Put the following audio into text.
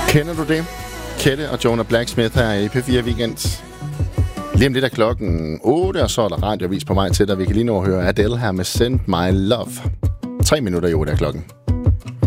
Kender du det? Kette og Jonah Blacksmith her i P4 Weekend. Lige om lidt er klokken 8, og så er der radiovis på vej til dig. Vi kan lige nå at høre Adele her med Send My Love. 3 minutter i 8 er klokken.